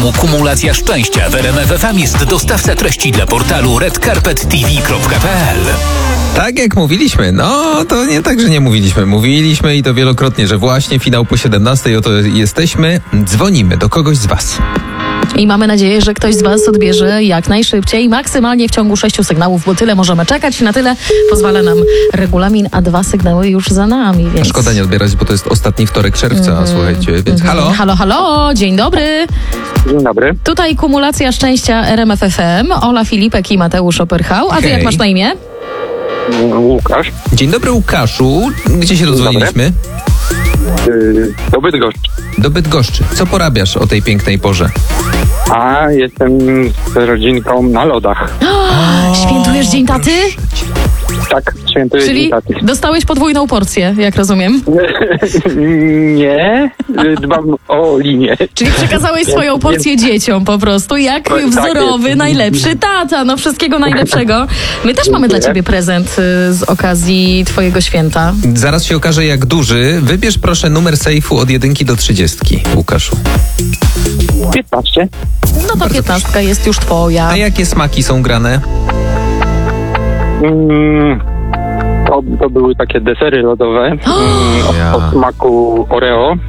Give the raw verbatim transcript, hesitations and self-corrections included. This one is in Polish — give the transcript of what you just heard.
Kumulacja szczęścia w R M F F M jest dostawca treści dla portalu red carpet t v kropka p l. Tak jak mówiliśmy, no to nie tak, że nie mówiliśmy. Mówiliśmy i to wielokrotnie, że właśnie finał po siedemnastej, oto jesteśmy, dzwonimy do kogoś z was. I mamy nadzieję, że ktoś z was odbierze jak najszybciej, maksymalnie w ciągu sześciu sygnałów, bo tyle możemy czekać. Na tyle pozwala nam regulamin, a dwa sygnały już za nami, więc... Szkoda nie odbierać, bo to jest ostatni wtorek czerwca, mm-hmm. słuchajcie, więc mm-hmm. halo? Halo, halo, dzień dobry. Dzień dobry. Tutaj kumulacja szczęścia R M F F M, Ola Filipek i Mateusz Operchał. A ty Hej. jak masz na imię? Łukasz. Dzień dobry, Łukaszu. Gdzie się dodzwoniliśmy? Yy, do Bydgoszczy. Do Bydgoszczy. Co porabiasz o tej pięknej porze? A jestem z rodzinką na lodach. Świętujesz Dzień Taty? Tak, świętuję Czyli Dzień Taty. dostałeś podwójną porcję, jak rozumiem. Nie, dbam o linię. Czyli przekazałeś swoją porcję dzieciom po prostu, jak Tak wzorowy, jest. najlepszy tata. No wszystkiego najlepszego. My też mamy dla ciebie prezent y, z okazji twojego święta. Zaraz się okaże, jak duży. Wybierz proszę numer sejfu od jedynki do trzydziestki, Łukaszu. piętnaście. No to piętnastka jest już twoja. A jakie smaki są grane? Mm, to, to były takie desery lodowe mm, o, o smaku Oreo.